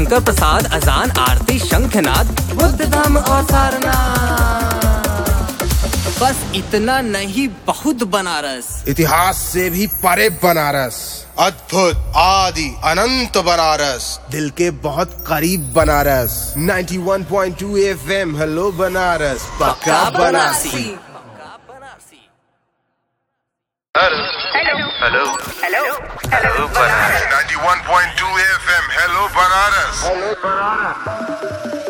शंकर प्रसाद, अजान, आरती, शंखनाद, बुद्ध धाम और सारनाथ। बस इतना नहीं, बहुत बनारस, इतिहास से भी परे बनारस, अद्भुत आदि अनंत बनारस, दिल के बहुत करीब बनारस। 91.2 FM, हेलो बनारस, पक्का Banarasi. Hello hello hello hello Banaras. 91.2 FM, hello Banaras.